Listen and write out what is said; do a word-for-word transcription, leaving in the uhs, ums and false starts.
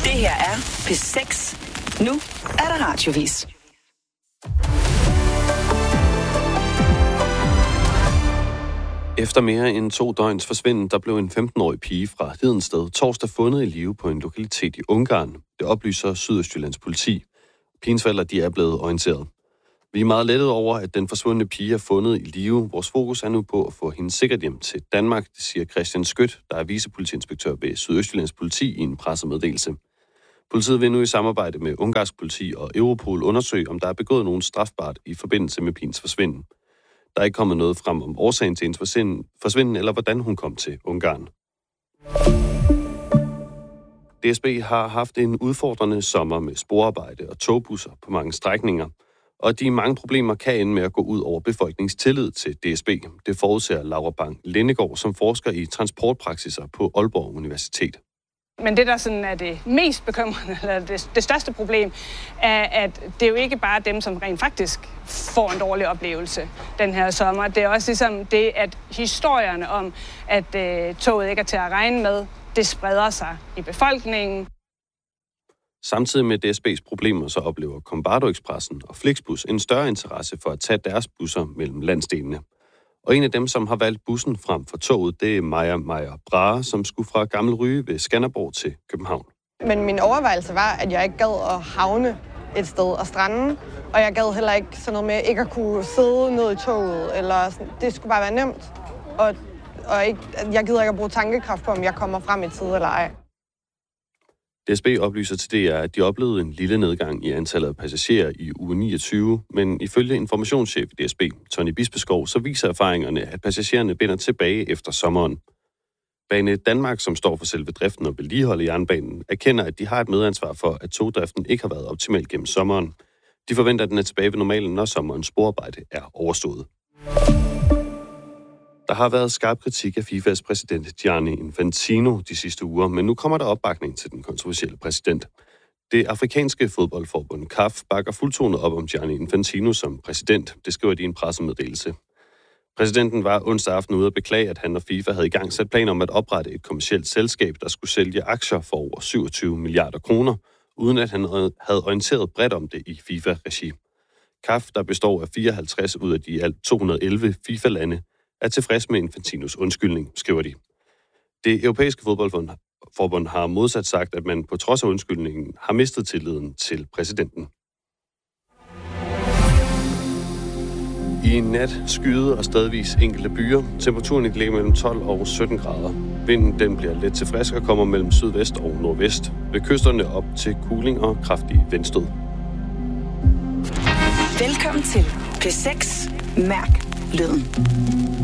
Det her er P seks. Nu er der radiovis. Efter mere end to døgns forsvinden, der blev en femten-årig pige fra Hedensted torsdag fundet i live på en lokalitet i Ungarn. Det oplyser Sydøstjyllands politi. Pigens forældre, de er blevet orienteret. Vi er meget lettet over, at den forsvundne pige er fundet i live. Vores fokus er nu på at få hende sikkert hjem til Danmark, det siger Christian Skødt, der er vicepolitiinspektør ved Sydøstjyllands politi i en pressemeddelelse. Politiet vil nu i samarbejde med ungarsk politi og Europol undersøge, om der er begået nogen strafbart i forbindelse med pigens forsvinden. Der er ikke kommet noget frem om årsagen til hendes forsvinden, eller hvordan hun kom til Ungarn. D S B har haft en udfordrende sommer med sporarbejde og togbusser på mange strækninger, og de mange problemer kan ende med at gå ud over befolkningstillid til D S B. Det forudser Laura Bang-Lindegaard, som forsker i transportpraksiser på Aalborg Universitet. Men det, der sådan er det mest bekymrende, eller det, det største problem, er, at det er jo ikke bare dem, som rent faktisk får en dårlig oplevelse den her sommer. Det er også ligesom det, at historierne om, at øh, toget ikke er til at regne med, det spreder sig i befolkningen. Samtidig med D S B's problemer, så oplever Combardo Expressen og Flixbus en større interesse for at tage deres busser mellem landsdelene. Og en af dem, som har valgt bussen frem for toget, det er Maja Maja Brahe, som skulle fra Gammel Ryge ved Skanderborg til København. Men min overvejelse var, at jeg ikke gad at havne et sted og strande, og jeg gad heller ikke sådan noget med ikke at kunne sidde ned i toget, eller sådan. Det skulle bare være nemt, og, og ikke, jeg gider ikke at bruge tankekraft på, om jeg kommer frem i tid eller ej. D S B oplyser til D R, at de oplevede en lille nedgang i antallet af passagerer i uge niogtyve, men ifølge informationschef i D S B, Tony Bispeskov, så viser erfaringerne, at passagererne vender tilbage efter sommeren. Bane Danmark, som står for selve driften og vedligehold i jernbanen, erkender, at de har et medansvar for, at togdriften ikke har været optimal gennem sommeren. De forventer, at den er tilbage ved normalen, når sommerens sporarbejde er overstået. Der har været skarp kritik af FIFAs præsident Gianni Infantino de sidste uger, men nu kommer der opbakning til den kontroversielle præsident. Det afrikanske fodboldforbund C A F bakker fuldtonet op om Gianni Infantino som præsident, det skriver de i en pressemeddelelse. Præsidenten var onsdag aften ude at beklage, at han og FIFA havde i gang sat planer om at oprette et kommercielt selskab, der skulle sælge aktier for over syvogtyve milliarder kroner, uden at han havde orienteret bredt om det i FIFA-regi. C A F, der består af fireoghalvtreds ud af de alt to hundrede og elleve FIFA-lande, er tilfreds med Infantinos undskyldning, skriver de. Det europæiske fodboldforbund har modsat sagt, at man på trods af undskyldningen har mistet tilliden til præsidenten. I nat skyde og stedvis enkelte byer. Temperaturen ligger mellem tolv og sytten grader. Vinden den bliver let til frisk og kommer mellem sydvest og nordvest. Ved kysterne op til kuling og kraftige vindstød. Velkommen til P seks. Mærk lyden.